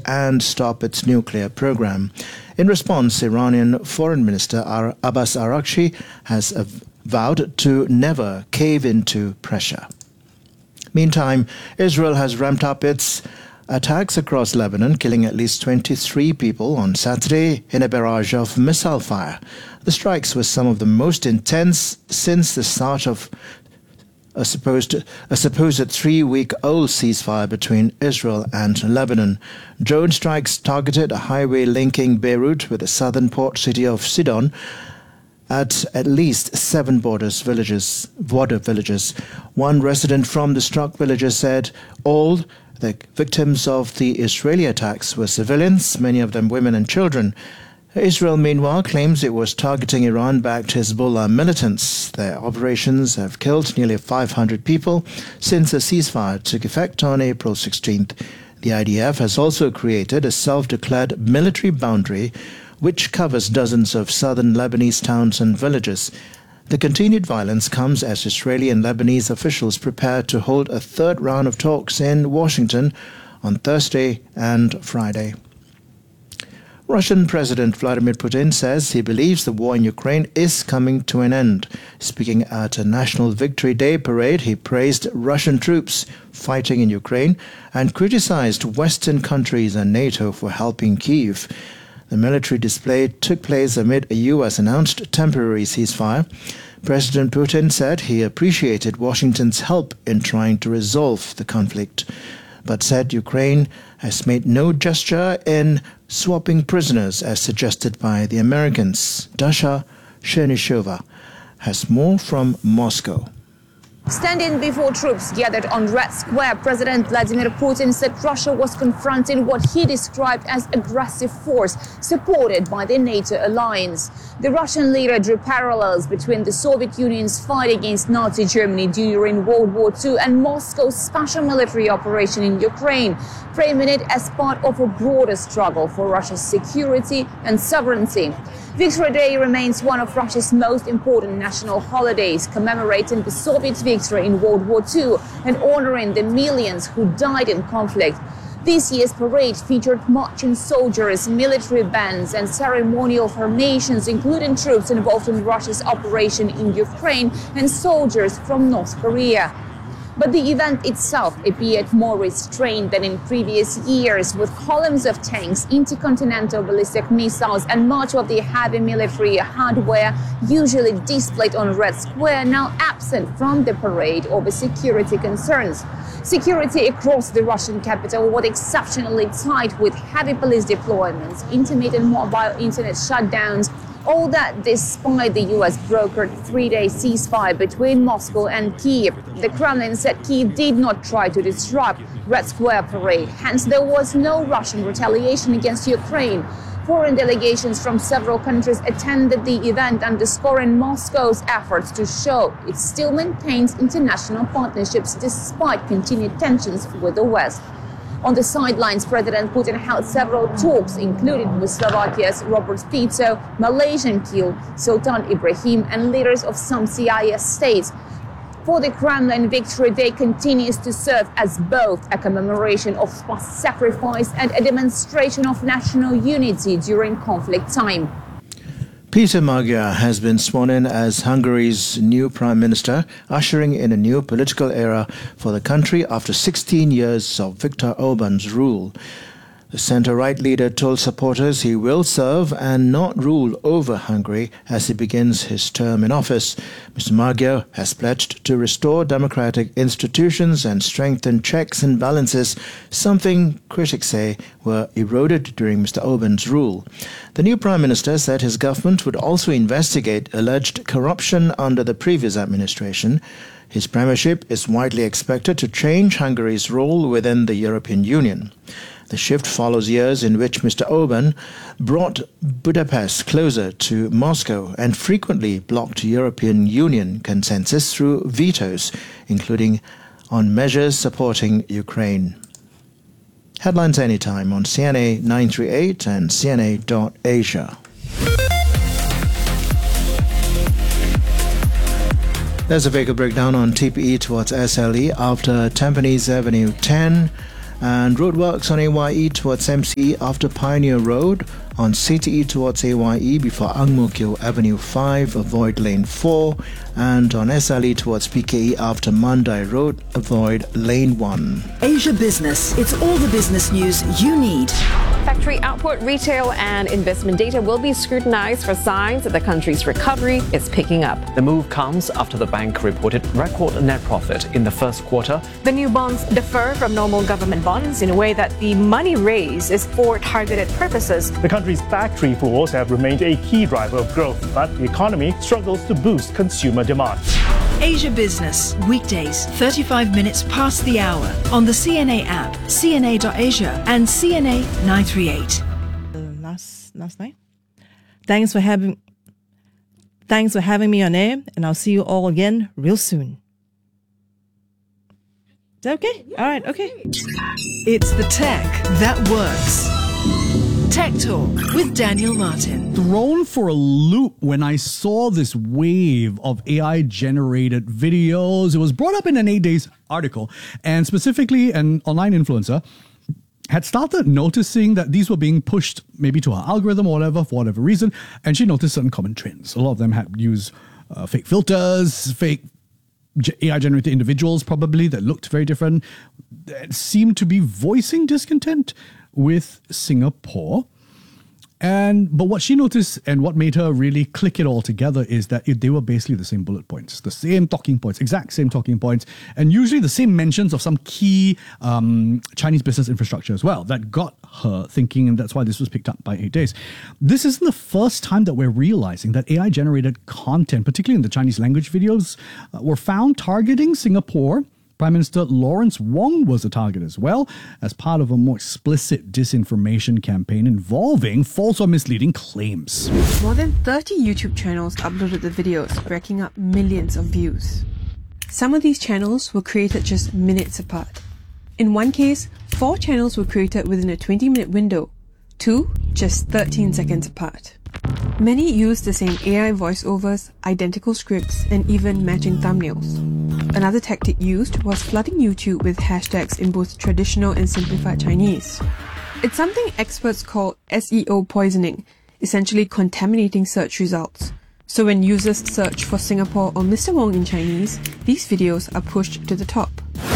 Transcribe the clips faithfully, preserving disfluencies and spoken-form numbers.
and stop its nuclear program. In response, Iranian Foreign Minister Abbas Araghchi has vowed to never cave into pressure. Meantime, Israel has ramped up its attacks across Lebanon, killing at least twenty-three people on Saturday in a barrage of missile fire. The strikes were some of the most intense since the start of a supposed a supposed three-week-old ceasefire between Israel and Lebanon. Drone strikes targeted a highway linking Beirut with the southern port city of Sidon at at least seven borders villages, border villages. One resident from the struck villages said all the victims of the Israeli attacks were civilians, many of them women and children. Israel, meanwhile, claims it was targeting Iran-backed Hezbollah militants. Their operations have killed nearly five hundred people since the ceasefire took effect on April sixteenth. The I D F has also created a self-declared military boundary which covers dozens of southern Lebanese towns and villages. The continued violence comes as Israeli and Lebanese officials prepare to hold a third round of talks in Washington on Thursday and Friday. Russian President Vladimir Putin says he believes the war in Ukraine is coming to an end. Speaking at a National Victory Day parade, he praised Russian troops fighting in Ukraine and criticized Western countries and NATO for helping Kyiv. The military display took place amid a U S-announced temporary ceasefire. President Putin said he appreciated Washington's help in trying to resolve the conflict, but said Ukraine has made no gesture in swapping prisoners as suggested by the Americans. Dasha Chernyshova has more from Moscow. Standing before troops gathered on Red Square, President Vladimir Putin said Russia was confronting what he described as aggressive force supported by the NATO alliance. The Russian leader drew parallels between the Soviet Union's fight against Nazi Germany during World War Two and Moscow's special military operation in Ukraine, framing it as part of a broader struggle for Russia's security and sovereignty. Victory Day remains one of Russia's most important national holidays, commemorating the Soviet victory in World War Two and honoring the millions who died in conflict. This year's parade featured marching soldiers, military bands and ceremonial formations, including troops involved in Russia's operation in Ukraine and soldiers from North Korea. But the event itself appeared more restrained than in previous years, with columns of tanks, intercontinental ballistic missiles and much of the heavy military hardware usually displayed on Red Square now absent from the parade over security concerns. Security across the Russian capital was exceptionally tight, with heavy police deployments, intermittent mobile internet shutdowns. All that despite the U S brokered three-day ceasefire between Moscow and Kyiv. The Kremlin said Kyiv did not try to disrupt Red Square parade, hence there was no Russian retaliation against Ukraine. Foreign delegations from several countries attended the event, underscoring Moscow's efforts to show it still maintains international partnerships despite continued tensions with the West. On the sidelines, President Putin held several talks, including with Slovakia's Robert Fico, Malaysian Keel, Sultan Ibrahim, and leaders of some C I S states. For the Kremlin, Victory Day continues to serve as both a commemoration of past sacrifice and a demonstration of national unity during conflict time. Peter Magyar has been sworn in as Hungary's new Prime Minister, ushering in a new political era for the country after sixteen years of Viktor Orban's rule. The centre-right leader told supporters he will serve and not rule over Hungary as he begins his term in office. Mister Magyar has pledged to restore democratic institutions and strengthen checks and balances, something critics say were eroded during Mister Orban's rule. The new Prime Minister said his government would also investigate alleged corruption under the previous administration. His premiership is widely expected to change Hungary's role within the European Union. The shift follows years in which Mister Orban brought Budapest closer to Moscow and frequently blocked European Union consensus through vetoes, including on measures supporting Ukraine. Headlines anytime on C N A nine thirty-eight and C N A dot Asia. There's a vehicle breakdown on T P E towards S L E after Tampines Avenue ten And roadworks on A Y E towards M C E after Pioneer Road, on C T E towards A Y E before Ang Mo Kio Avenue five, avoid lane four, and on S L E towards P K E after Mandai Road, avoid lane one. Asia Business. It's all the business news you need. Factory output, retail and investment data will be scrutinized for signs that the country's recovery is picking up. The move comes after the bank reported record net profit in the first quarter. The new bonds differ from normal government bonds in a way that the money raised is for targeted purposes. The country's factory floors have remained a key driver of growth, but the economy struggles to boost consumer demand. Asia Business, weekdays, thirty-five minutes past the hour, on the C N A app, C N A dot asia and C N A nine three eight. Last last night. Thanks for having thanks for having me on air, and I'll see you all again real soon. Is that okay? All right, okay. It's the tech that works. Tech Talk with Daniel Martin. Thrown for a loop when I saw this wave of A I-generated videos. It was brought up in an eight days article, and specifically an online influencer had started noticing that these were being pushed maybe to her algorithm or whatever, for whatever reason, and she noticed certain common trends. A lot of them had used uh, fake filters, fake A I-generated individuals probably that looked very different, that seemed to be voicing discontent with Singapore. And but what she noticed and what made her really click it all together is that it, they were basically the same bullet points, the same talking points, exact same talking points, and usually the same mentions of some key um, Chinese business infrastructure as well that got her thinking, and that's why this was picked up by eight days. This isn't the first time that we're realizing that A I-generated content, particularly in the Chinese language videos, uh, were found targeting Singapore. Prime Minister Lawrence Wong was a target as well, as part of a more explicit disinformation campaign involving false or misleading claims. More than thirty YouTube channels uploaded the videos, racking up millions of views. Some of these channels were created just minutes apart. In one case, four channels were created within a twenty minute window, two just thirteen seconds apart. Many used the same A I voiceovers, identical scripts, and even matching thumbnails. Another tactic used was flooding YouTube with hashtags in both traditional and simplified Chinese. It's something experts call S E O poisoning, essentially contaminating search results. So when users search for Singapore or Mister Wong in Chinese, these videos are pushed to the top.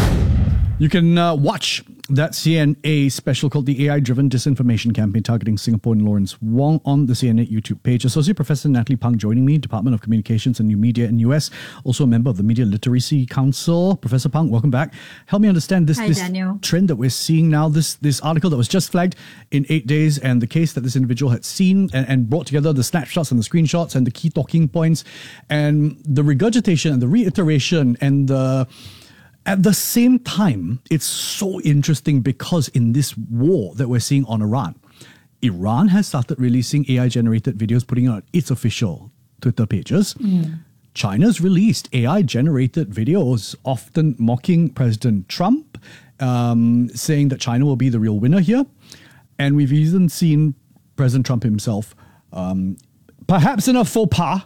You can uh, watch that C N A special called the A I-Driven Disinformation Campaign targeting Singapore and Lawrence Wong on the C N A YouTube page. Associate Professor Natalie Pang joining me, Department of Communications and New Media in U S, also a member of the Media Literacy Council. Professor Pang, welcome back. Help me understand this, Hi, this Daniel. trend that we're seeing now, this this article that was just flagged in eight days and the case that this individual had seen and, and brought together the snapshots and the screenshots and the key talking points and the regurgitation and the reiteration and the... At the same time, it's so interesting because in this war that we're seeing on Iran, Iran has started releasing A I-generated videos, putting it on its official Twitter pages. Mm. China's released A I-generated videos, often mocking President Trump, um, saying that China will be the real winner here. And we've even seen President Trump himself, um, perhaps in a faux pas,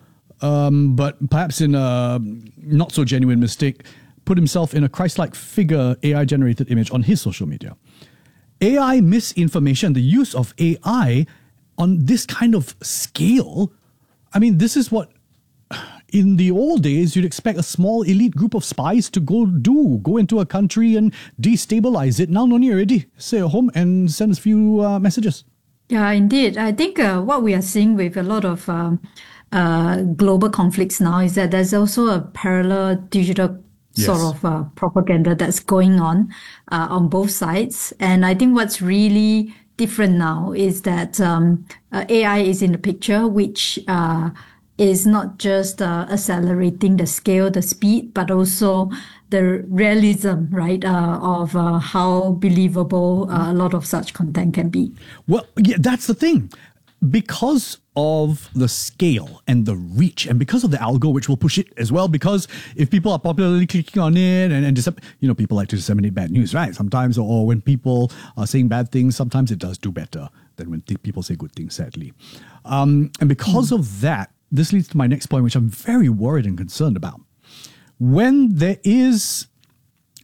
um, but perhaps in a not-so-genuine mistake, put himself in a Christ-like figure A I-generated image on his social media. A I misinformation, the use of A I on this kind of scale, I mean, this is what in the old days you'd expect a small elite group of spies to go do, go into a country and destabilize it. Now, no need already. Stay at home and send us a few uh, messages. Yeah, indeed. I think uh, what we are seeing with a lot of um, uh, global conflicts now is that there's also a parallel digital Yes. sort of uh, propaganda that's going on uh, on both sides. And I think what's really different now is that um, uh, A I is in the picture, which uh, is not just uh, accelerating the scale, the speed, but also the realism, right, uh, of uh, how believable uh, a lot of such content can be. Well, yeah, that's the thing. Because of the scale and the reach and because of the algo, which will push it as well, because if people are popularly clicking on it and, and you know, people like to disseminate bad news, right? Sometimes, or when people are saying bad things, sometimes it does do better than when th- people say good things, sadly. Um, and because mm. of that, this leads to my next point, which I'm very worried and concerned about. When there is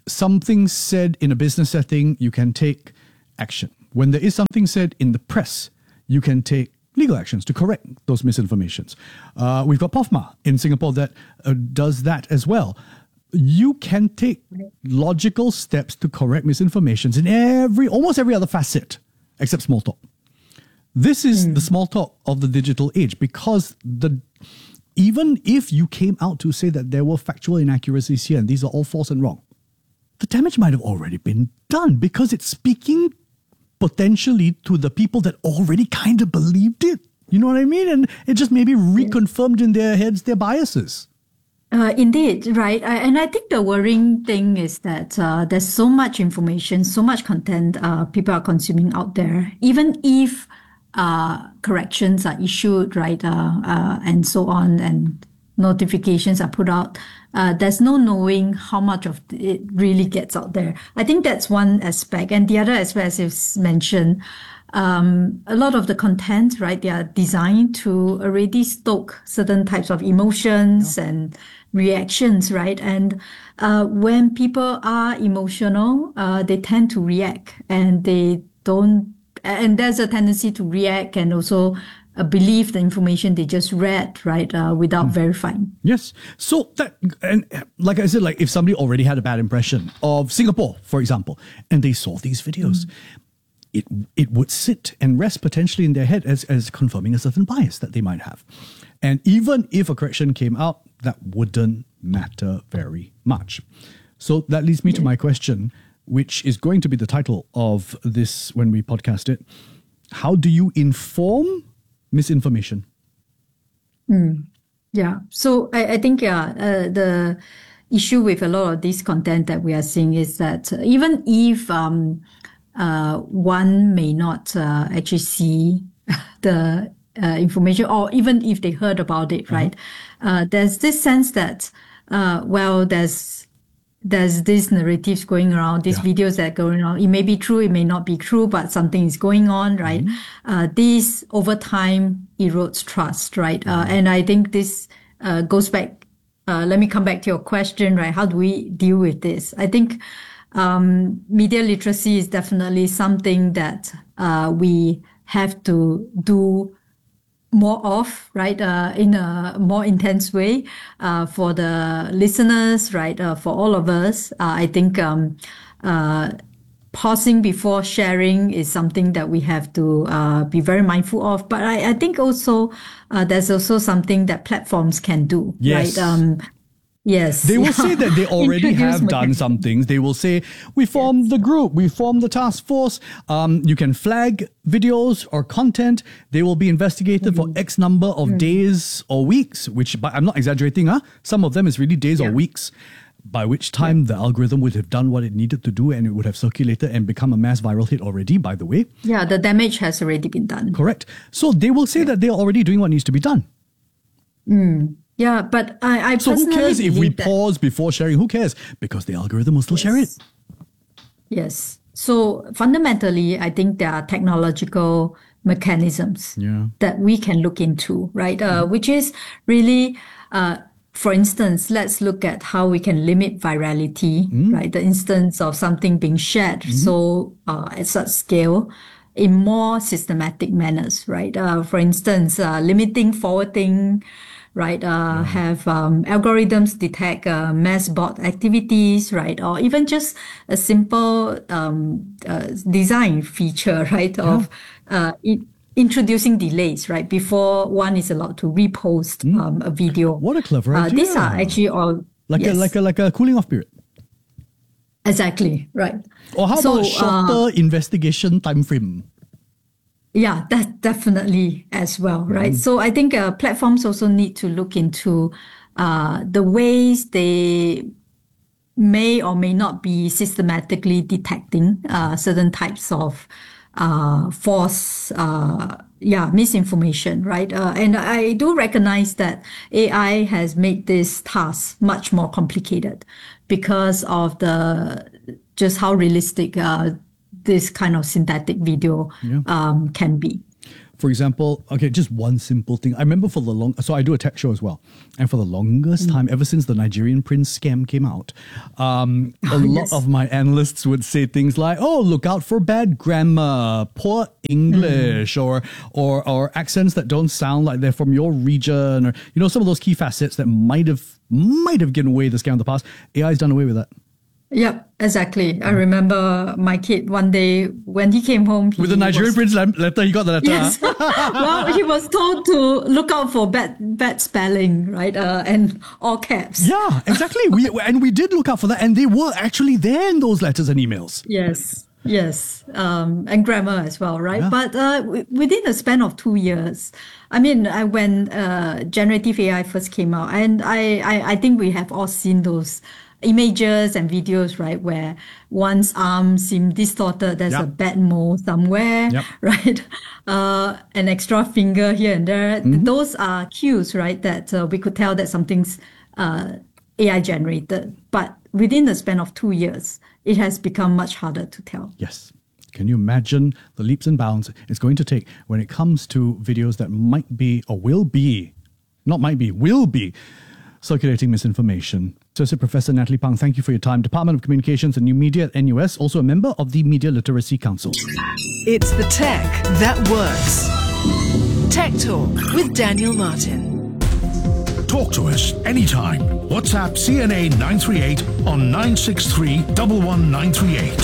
something said in a business setting, you can take action. When there is something said in the press, you can take legal actions to correct those misinformations. Uh, we've got P O F M A in Singapore that uh, does that as well. You can take logical steps to correct misinformations in every, almost every other facet, except small talk. This is mm. the small talk of the digital age, because the even if you came out to say that there were factual inaccuracies here and these are all false and wrong, the damage might have already been done because it's speaking potentially to the people that already kind of believed it. You know what I mean? And it just maybe reconfirmed in their heads their biases. Uh, indeed, right. I, and I think the worrying thing is that uh, there's so much information, so much content uh, people are consuming out there. Even if uh, corrections are issued, right, uh, uh, and so on, and notifications are put out, uh, there's no knowing how much of it really gets out there. I think that's one aspect. And the other aspect, as you mentioned, um, a lot of the content, right, they are designed to already stoke certain types of emotions yeah. and reactions, right? And uh, when people are emotional, uh, they tend to react, and they don't, and there's a tendency to react and also uh, believe the information they just read, right, uh, without mm. verifying. Yes. So that, and like I said, like if somebody already had a bad impression of Singapore, for example, and they saw these videos, mm. it it would sit and rest potentially in their head as, as confirming a certain bias that they might have. And even if a correction came out, that wouldn't matter very much. So that leads me to my question, which is going to be the title of this when we podcast it. How do you inform misinformation? Mm, yeah. So I, I think yeah, uh, the issue with a lot of this content that we are seeing is that even if um, uh, one may not uh, actually see the uh, information, or even if they heard about it, mm-hmm. right? Uh, there's this sense that, uh, well, there's there's these narratives going around, these yeah. videos that are going on. It may be true, it may not be true, but something is going on, right? Mm-hmm. Uh, this over time erodes trust, right? Mm-hmm. Uh, and I think this uh, goes back. Uh, let me come back to your question, right? How do we deal with this? I think um, media literacy is definitely something that uh, we have to do more of, right, uh, in a more intense way uh, for the listeners, right, uh, for all of us. Uh, I think um, uh, pausing before sharing is something that we have to uh, be very mindful of. But I, I think also uh, there's also something that platforms can do, yes. right? Um, Yes. They will say that they already have done some things. They will say, we formed yes. the group, we formed the task force. Um, you can flag videos or content. They will be investigated mm-hmm. for X number of mm-hmm. days or weeks, which, but I'm not exaggerating, huh? Some of them is really days yeah. or weeks, by which time yeah. the algorithm would have done what it needed to do and it would have circulated and become a mass viral hit already, by the way. Yeah, the damage has already been done. Correct. So they will say yeah. that they're already doing what needs to be done. Mm. Yeah, but I, I so personally who cares if we that, pause before sharing? Who cares? Because the algorithm will still yes. share it. Yes. So fundamentally, I think there are technological mechanisms yeah. that we can look into, right? Uh, mm. Which is really, uh, for instance, let's look at how we can limit virality, mm. right? The instance of something being shared mm. so uh, at such scale in more systematic manners, right? Uh, for instance, uh, limiting forwarding, right, uh, yeah. have um, algorithms detect uh, mass bot activities, right, or even just a simple um, uh, design feature, right, yeah. of uh, it, introducing delays, right, before one is allowed to repost mm. um, a video. What a clever uh, idea! These are actually all like yes. a like a like a cooling off period. Exactly right. Or how so, about shorter uh, investigation time frame? Yeah, that definitely as well, right? Mm. So I think uh, platforms also need to look into uh, the ways they may or may not be systematically detecting uh, certain types of uh, false, uh, yeah, misinformation, right? Uh, and I do recognize that A I has made this task much more complicated because of the just how realistic uh, this kind of synthetic video yeah. um, can be. For example, okay, just one simple thing. I remember for the long, so I do a tech show as well. And for the longest mm. time, ever since the Nigerian prince scam came out, um, a oh, lot yes. of my analysts would say things like, oh, look out for bad grammar, poor English, mm. or, or, or accents that don't sound like they're from your region, or, you know, some of those key facets that might have, might have given away the scam in the past. A I's done away with that. Yep, exactly. I remember my kid one day when he came home. He With the Nigerian was, prince letter, he got the letter. Yes. Well, he was told to look out for bad bad spelling, right? Uh, and all caps. Yeah, exactly. we And we did look out for that. And they were actually there in those letters and emails. Yes, yes. Um, and grammar as well, right? Yeah. But uh, w- within a span of two years, I mean, I, when uh, generative A I first came out, and I, I, I think we have all seen those images and videos, right, where one's arm seems distorted, there's yep. a bad mole somewhere, yep. right, uh, an extra finger here and there. Mm-hmm. Those are cues, right, that uh, we could tell that something's uh, A I generated. But within the span of two years, it has become much harder to tell. Yes. Can you imagine the leaps and bounds it's going to take when it comes to videos that might be or will be, not might be, will be, circulating misinformation? Associate Professor Natalie Pang, thank you for your time. Department of Communications and New Media at N U S, also a member of the Media Literacy Council. It's the tech that works. Tech Talk with Daniel Martin. Talk to us anytime. WhatsApp C N A nine three eight on nine six three one one nine three eight.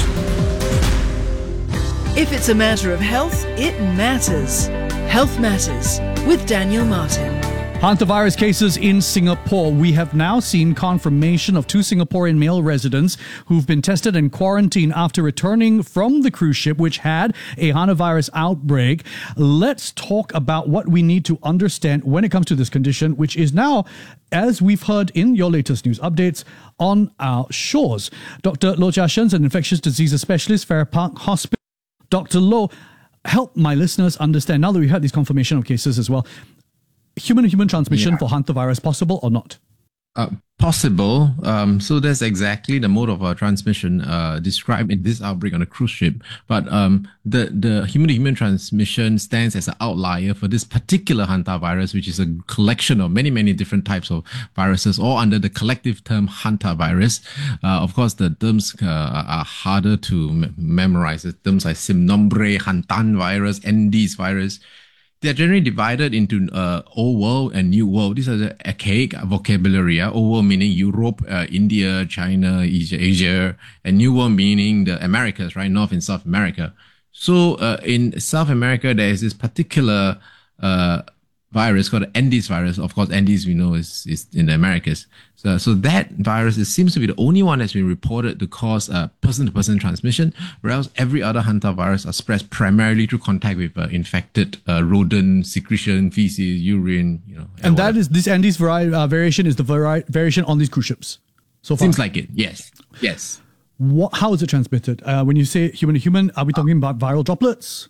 If it's a matter of health, it matters. Health Matters with Daniel Martin. Hantavirus cases in Singapore. We have now seen confirmation of two Singaporean male residents who've been tested and quarantined after returning from the cruise ship which had a hantavirus outbreak. Let's talk about what we need to understand when it comes to this condition, which is now, as we've heard in your latest news updates, on our shores. Doctor Loh Chia Shen's an infectious diseases specialist, Farrer Park Hospital. Doctor Loh, help my listeners understand, now that we've had these confirmation of cases as well, human-to-human transmission yeah. for hantavirus possible or not? Uh, possible. Um, so that's exactly the mode of uh, transmission uh, described in this outbreak on a cruise ship. But um, the, the human-to-human transmission stands as an outlier for this particular hantavirus, which is a collection of many, many different types of viruses, all under the collective term hantavirus. Uh, of course, the terms uh, are harder to m- memorize. The terms like Simnombre, Hantan virus, Andes virus. They are generally divided into uh, Old World and New World. These are the archaic vocabulary. Uh, Old World meaning Europe, uh, India, China, Asia, Asia, and New World meaning the Americas, right? North and South America. So uh, in South America, there is this particular uh, virus called the Andes virus. Of course, Andes, we know, is, is in the Americas. So, so that virus it seems to be the only one that's been reported to cause uh, person-to-person transmission, whereas every other hantavirus are spread primarily through contact with uh, infected uh, rodent secretion, feces, urine, you know. And that is, this Andes vari- uh, variation is the vari- variation on these cruise ships so far? Seems like it, yes. Yes. What, how is it transmitted? Uh, when you say human-to-human, are we talking about viral droplets?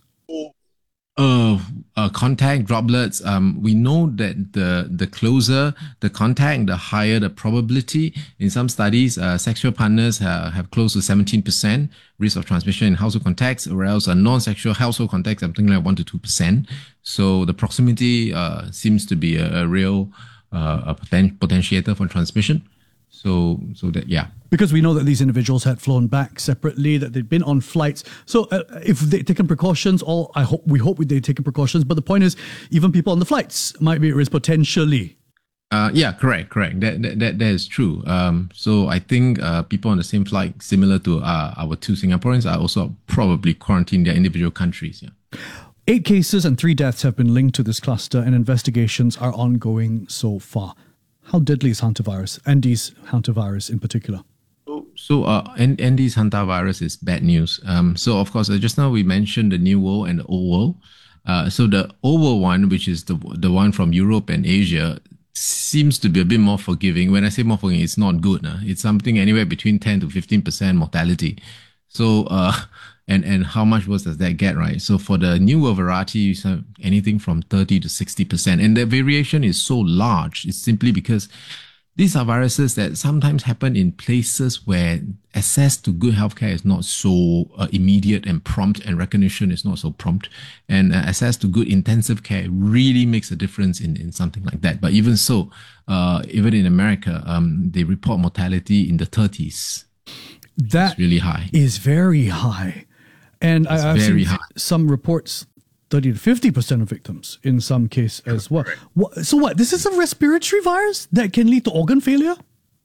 Uh, uh, contact droplets. Um, we know that the the closer the contact, the higher the probability. In some studies, uh, sexual partners have, have close to seventeen percent risk of transmission in household contacts, whereas a non-sexual household contacts something like one to two percent. So the proximity uh, seems to be a, a real uh, a poten- potentiator for transmission. So, so that, yeah. Because we know that these individuals had flown back separately, that they'd been on flights. So uh, if they'd taken precautions, all I hope, we hope they'd taken precautions. But the point is, even people on the flights might be at risk potentially. Uh, yeah, correct, correct. That, that, that, that is true. Um, so I think, uh, people on the same flight, similar to, uh, our two Singaporeans are also probably quarantined their individual countries. Yeah. Eight cases and three deaths have been linked to this cluster and investigations are ongoing so far. How deadly is hantavirus, Andes hantavirus in particular? So, so uh, Andes hantavirus is bad news. Um, so, of course, uh, just now we mentioned the New World and the Old World. Uh, so the Old World one, which is the the one from Europe and Asia, seems to be a bit more forgiving. When I say more forgiving, it's not good. Uh. It's something anywhere between ten to fifteen percent mortality. So, uh, and, and how much worse does that get, right? So for the New World variety, it's anything from thirty to sixty percent. And the variation is so large. It's simply because these are viruses that sometimes happen in places where access to good healthcare is not so uh, immediate and prompt, and recognition is not so prompt. And uh, access to good intensive care really makes a difference in, in something like that. But even so, uh, even in America, um, they report mortality in the thirties. That it's really high. Is very high. And it's I, I've very seen high. some reports thirty to fifty percent of victims in some case as well. What, so what, this is a respiratory virus that can lead to organ failure?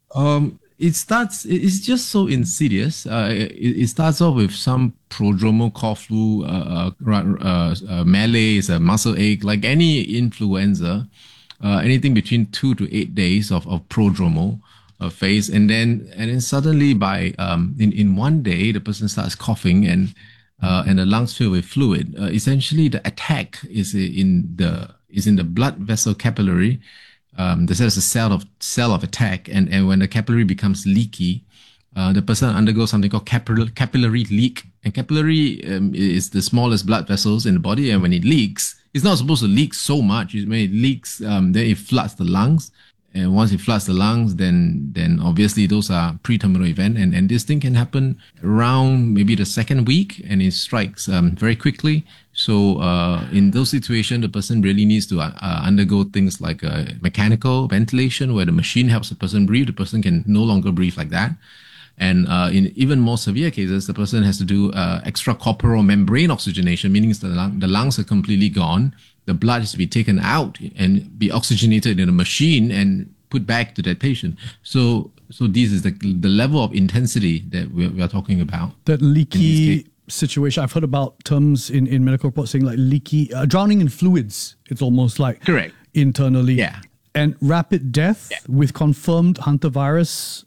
Um, it starts, it's just so insidious. Uh, it, it starts off with some prodromal cough flu, uh, uh, uh, malaise, a muscle ache, like any influenza, uh, anything between two to eight days of, of prodromal uh, phase. And then, and then suddenly by, um, in, in one day, the person starts coughing and Uh, and the lungs fill with fluid. Uh, essentially, the attack is in the is in the blood vessel capillary. Um, there's a cell of cell of attack, and, and when the capillary becomes leaky, uh, the person undergoes something called capillary capillary leak. And capillary um, is the smallest blood vessels in the body, and when it leaks, it's not supposed to leak so much. When it leaks, um, then it floods the lungs. And once it floods the lungs, then then obviously those are pre-terminal event, and, and this thing can happen around maybe the second week, and it strikes um, very quickly. So uh, in those situations, the person really needs to uh, undergo things like uh, mechanical ventilation, where the machine helps the person breathe. The person can no longer breathe like that. And uh, in even more severe cases, the person has to do uh, extracorporeal membrane oxygenation, meaning the, lung, the lungs are completely gone. The blood has to be taken out and be oxygenated in a machine and put back to that patient. So, so this is the the level of intensity that we are, we are talking about. That leaky situation. I've heard about terms in, in medical reports saying like leaky, uh, drowning in fluids. It's almost like correct internally. Yeah. And rapid death yeah. with confirmed hantavirus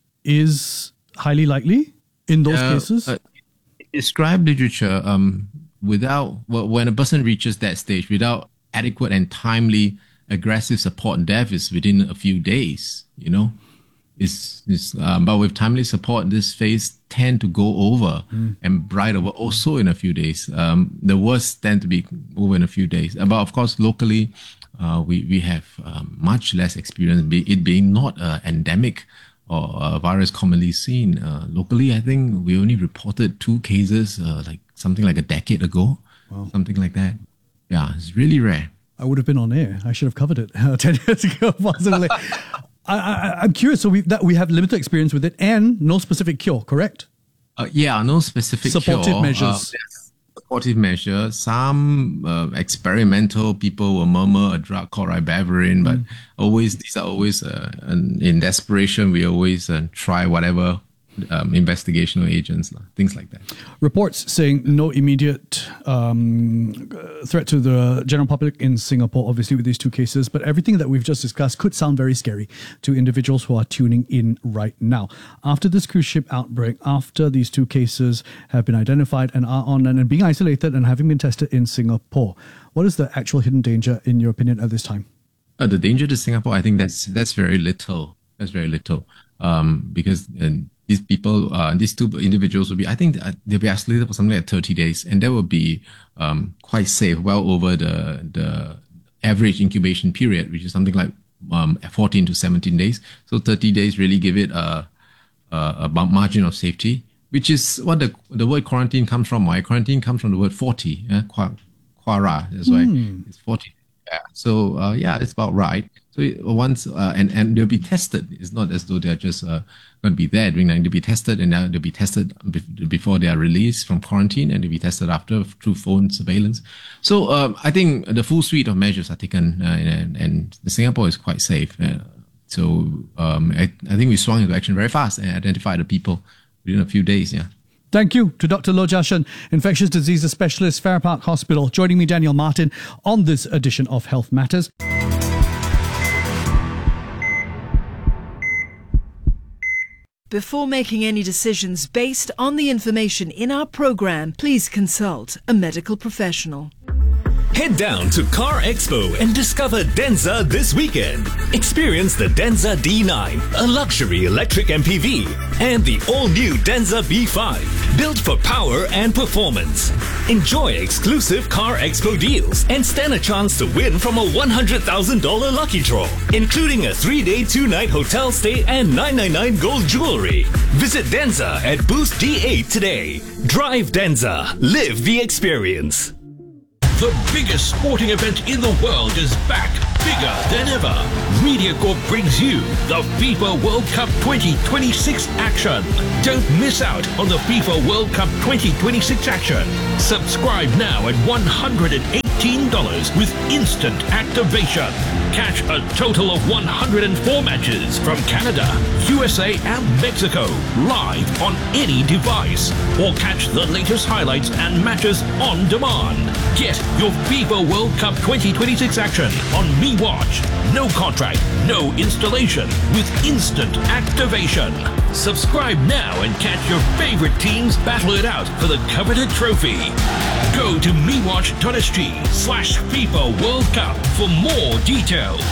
is highly likely in those uh, cases. Uh, described literature um without well, when a person reaches that stage without adequate and timely aggressive support, death is within a few days, you know. It's, it's um, but with timely support, this phase tend to go over mm. and bright over also in a few days. Um, the worst tend to be over in a few days. Uh, but of course, locally, uh, we, we have um, much less experience, be, it being not an endemic or a virus commonly seen. Uh, locally, I think we only reported two cases, uh, like something like a decade ago, wow. something like that. Yeah, it's really rare. I would have been on air. I should have covered it uh, ten years ago, possibly. I, I, I'm curious. So we that we have limited experience with it, and no specific cure. Correct? Uh, yeah, no specific supportive cure. measures. Uh, supportive measures. Some uh, experimental people will murmur a drug called ribavirin, but mm. always these are always uh, in desperation. We always uh, try whatever. Um, investigational agents, things like that. Reports saying no immediate um, threat to the general public in Singapore, obviously with these two cases, but everything that we've just discussed could sound very scary to individuals who are tuning in right now. After this cruise ship outbreak, after these two cases have been identified and are on and being isolated and having been tested in Singapore, what is the actual hidden danger in your opinion at this time? Uh, the danger to Singapore, I think that's that's very little. That's very little um, because uh, these people, uh, these two individuals will be, I think they'll be isolated for something like thirty days, and that will be um, quite safe, well over the the average incubation period, which is something like um, fourteen to seventeen days. So thirty days really give it a, a, a margin of safety, which is what the the word quarantine comes from. Why quarantine comes from the word forty, yeah? Quara, that's why mm. it's forty. Yeah. So uh, yeah, it's about right. So once uh, and and they'll be tested. It's not as though they're just uh, going to be there during that. They'll be tested, and they'll be tested before they are released from quarantine, and they'll be tested after through phone surveillance. So um, I think the full suite of measures are taken, uh, and, and Singapore is quite safe. Uh, so um, I, I think we swung into action very fast and identified the people within a few days. Yeah. Thank you to Doctor Loh Jia Shen, infectious diseases specialist, Farrer Park Hospital, joining me, Daniel Martin, on this edition of Health Matters. Before making any decisions based on the information in our program, please consult a medical professional. Head down to Car Expo and discover Denza this weekend. Experience the Denza D nine, a luxury electric M P V, and the all-new Denza B five, built for power and performance. Enjoy exclusive Car Expo deals and stand a chance to win from a one hundred thousand dollars lucky draw, including a three-day, two-night hotel stay and nine ninety-nine gold jewelry. Visit Denza at Boost D eight today. Drive Denza. Live the experience. The biggest sporting event in the world is back, bigger than ever. MediaCorp brings you the FIFA World Cup twenty twenty-six action. Don't miss out on the FIFA World Cup twenty twenty-six action. Subscribe now at one hundred eighteen dollars with instant activation. Catch a total of one hundred four matches from Canada, U S A and Mexico live on any device. Or catch the latest highlights and matches on demand. Get your FIFA World Cup twenty twenty-six action on MeWatch. No contract, no installation with instant activation. Subscribe now and catch your favorite teams battle it out for the coveted trophy. Go to mewatch.sg slash FIFA World Cup for more details.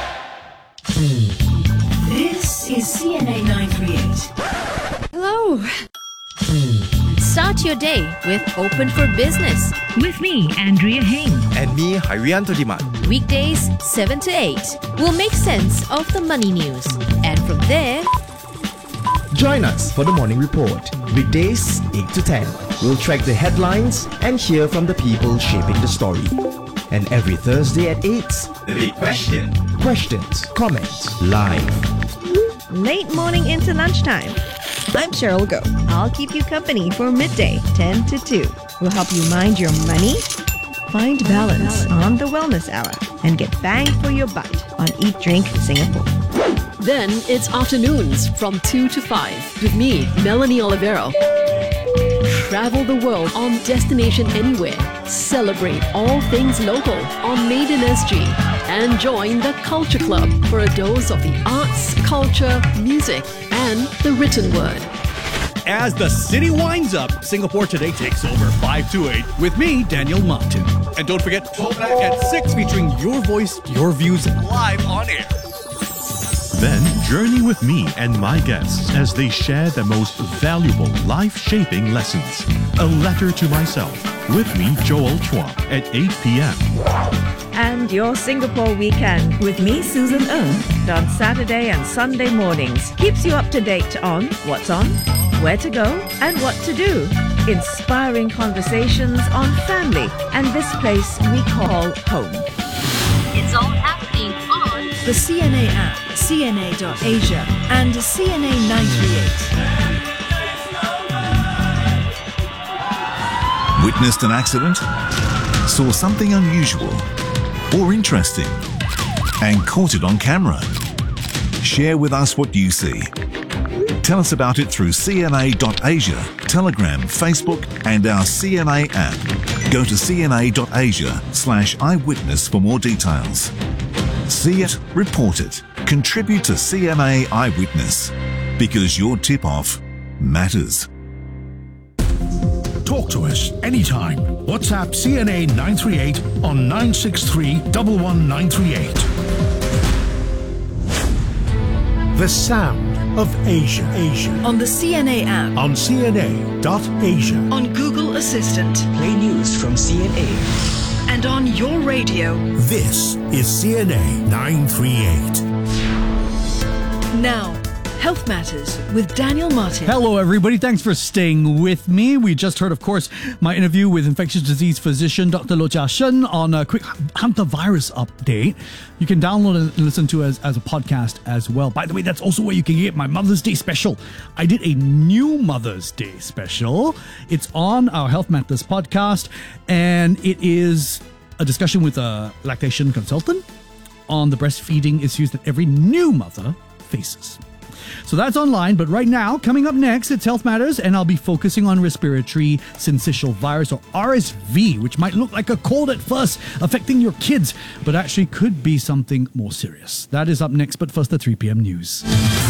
This is C N A nine thirty-eight. Hello. Start your day with Open for Business. With me, Andrea Heng. And me, Harianto Diman. Weekdays, seven to eight. We'll make sense of the money news. And from there, join us for the morning report. Weekdays, eight to ten. We'll track the headlines and hear from the people shaping the story. And every Thursday at eight, the big question. Questions, comments, live. Late morning into lunchtime. I'm Cheryl Go. I'll keep you company for midday, ten to two. We'll help you mind your money, find balance on the Wellness Hour, and get bang for your buck on Eat Drink Singapore. Then it's afternoons from two to five with me, Melanie Olivero. Travel the world on Destination Anywhere. Celebrate all things local on Made in S G. And join the Culture Club for a dose of the arts, culture, music, and the written word. As the city winds up, Singapore Today takes over five to eight with me, Daniel Martin. And don't forget, Talkback at six featuring your voice, your views live on air. Then journey with me and my guests as they share the most valuable life-shaping lessons. A Letter to Myself with me, Joel Chua, at eight p.m. And your Singapore weekend with me, Susan Ng, on Saturday and Sunday mornings. Keeps you up to date on what's on, where to go, and what to do. Inspiring conversations on family and this place we call home. it's all happening on the C N A app, C N A dot Asia, and C N A nine thirty-eight. Witnessed an accident? Saw something unusual or interesting and caught it on camera? Share with us what you see. Tell us about it through C N A dot Asia, Telegram, Facebook and our C N A app. Go to C N A dot Asia slash eyewitness for more details. See it, report it, contribute to C N A Eyewitness, because your tip-off matters. Talk to us anytime. WhatsApp C N A nine three eight on nine six three, one one nine three eight. The sound of Asia. Asia. On the C N A app. On C N A dot Asia. On Google Assistant. Play news from C N A. And on your radio. This is C N A nine three eight. Now, Health Matters with Daniel Martin. Hello, everybody. Thanks for staying with me. We just heard, of course, my interview with infectious disease physician Doctor Loh Jia Shen on a quick hantavirus update. You can download and listen to as, as a podcast as well. By the way, that's also where you can get my Mother's Day special. I did a new Mother's Day special. It's on our Health Matters podcast, and it is a discussion with a lactation consultant on the breastfeeding issues that every new mother faces. So that's online, but right now, coming up next, it's Health Matters, and I'll be focusing on respiratory syncytial virus, or R S V, which might look like a cold at first, affecting your kids, but actually could be something more serious. That is up next, but first, the three p.m. news.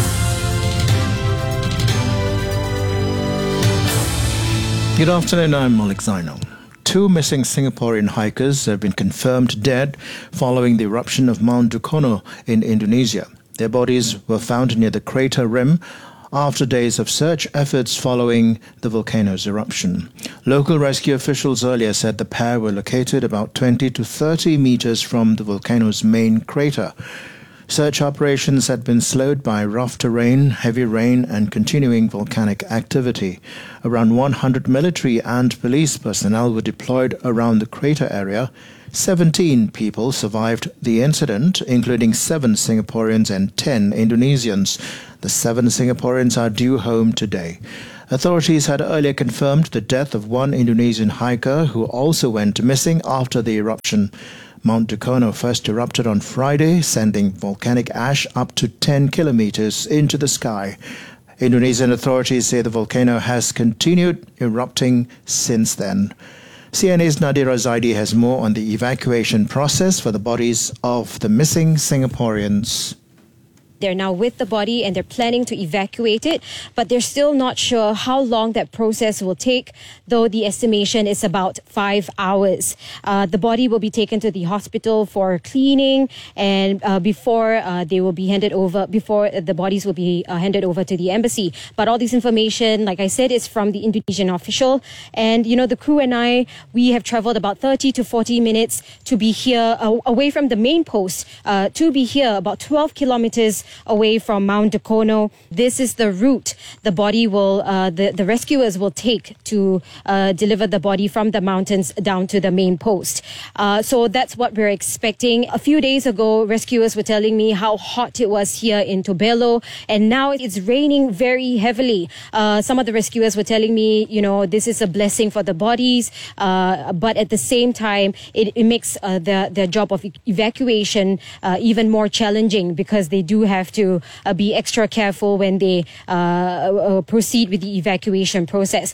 Good afternoon, I'm Malik Zainal. Two missing Singaporean hikers have been confirmed dead following the eruption of Mount Dukono in Indonesia. Their bodies were found near the crater rim after days of search efforts following the volcano's eruption. Local rescue officials earlier said the pair were located about twenty to thirty meters from the volcano's main crater. Search operations had been slowed by rough terrain, heavy rain and continuing volcanic activity. Around one hundred military and police personnel were deployed around the crater area. seventeen people survived the incident, including seven Singaporeans and ten Indonesians. The seven Singaporeans are due home today. Authorities had earlier confirmed the death of one Indonesian hiker who also went missing after the eruption. Mount Dukono first erupted on Friday, sending volcanic ash up to ten kilometers into the sky. Indonesian authorities say the volcano has continued erupting since then. C N A's Nadira Zaidi has more on the evacuation process for the bodies of the missing Singaporeans. They're now with the body and they're planning to evacuate it, but they're still not sure how long that process will take, though the estimation is about five hours. Uh, the body will be taken to the hospital for cleaning and uh, before uh, they will be handed over, before the bodies will be uh, handed over to the embassy. But all this information, like I said, is from the Indonesian official. And, you know, the crew and I, we have traveled about thirty to forty minutes to be here, uh, away from the main post, uh, to be here about twelve kilometers away from Mount Dukono. This is the route the body will, uh, the, the rescuers will take to uh, deliver the body from the mountains down to the main post. Uh, so that's what we're expecting. A few days ago, rescuers were telling me how hot it was here in Tobelo, and now it's raining very heavily. Uh, some of the rescuers were telling me, you know, this is a blessing for the bodies, uh, but at the same time, it, it makes uh, the, the job of evacuation uh, even more challenging because they do have to uh, be extra careful when they uh, uh, proceed with the evacuation process.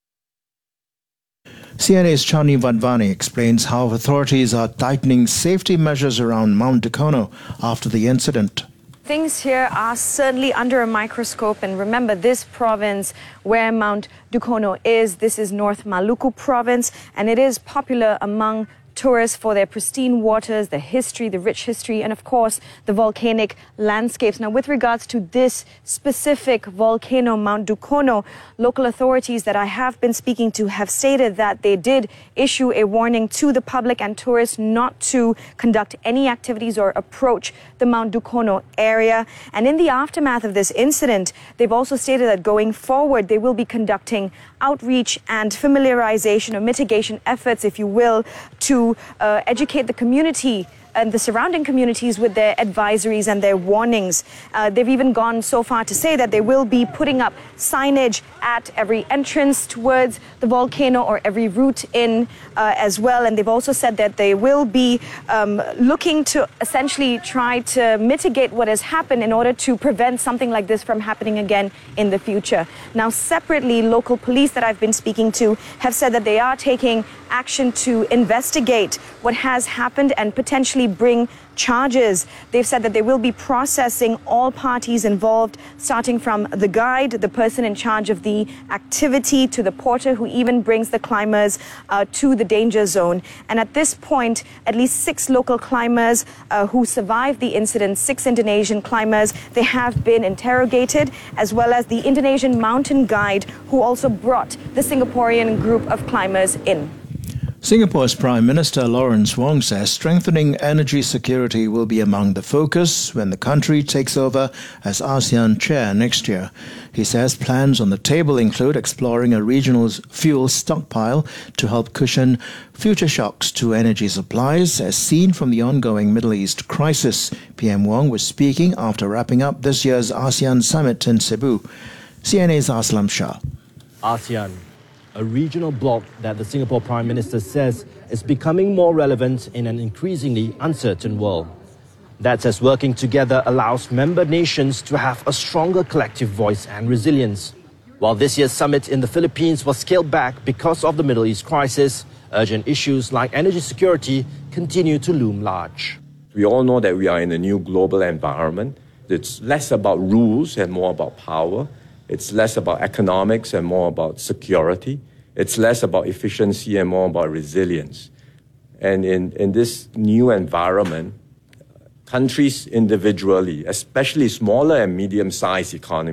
C N A's Chani Vadvani explains how authorities are tightening safety measures around Mount Dukono after the incident. Things here are certainly under a microscope, and remember, this province where Mount Dukono is, this is North Maluku province, and it is popular among tourists for their pristine waters, the history, the rich history, and of course the volcanic landscapes. Now, with regards to this specific volcano, Mount Dukono, local authorities that I have been speaking to have stated that they did issue a warning to the public and tourists not to conduct any activities or approach the Mount Dukono area. And in the aftermath of this incident, they've also stated that going forward they will be conducting outreach and familiarization or mitigation efforts, if you will, to uh, educate the community and the surrounding communities with their advisories and their warnings. Uh, they've even gone so far to say that they will be putting up signage at every entrance towards the volcano or every route in uh, as well. And they've also said that they will be um, looking to essentially try to mitigate what has happened in order to prevent something like this from happening again in the future. Now, separately, local police that I've been speaking to have said that they are taking action to investigate what has happened and potentially bring charges. They've said that they will be processing all parties involved, starting from the guide, the person in charge of the activity, to the porter who even brings the climbers uh, to the danger zone. And at this point, at least six local climbers uh, who survived the incident, six Indonesian climbers, they have been interrogated, as well as the Indonesian mountain guide who also brought the Singaporean group of climbers in. Singapore's Prime Minister Lawrence Wong says strengthening energy security will be among the focus when the country takes over as ASEAN chair next year. He says plans on the table include exploring a regional fuel stockpile to help cushion future shocks to energy supplies as seen from the ongoing Middle East crisis. P M Wong was speaking after wrapping up this year's ASEAN summit in Cebu. C N A's Aslam Shah. ASEAN, a regional bloc that the Singapore Prime Minister says is becoming more relevant in an increasingly uncertain world. That's as working together allows member nations to have a stronger collective voice and resilience. While this year's summit in the Philippines was scaled back because of the Middle East crisis, urgent issues like energy security continue to loom large. We all know that we are in a new global environment. It's less about rules and more about power. It's less about economics and more about security. It's less about efficiency and more about resilience. And in, in this new environment, countries individually, especially smaller and medium-sized economies,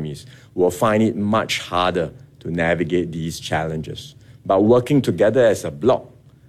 will find it much harder to navigate these challenges. But working together as a bloc,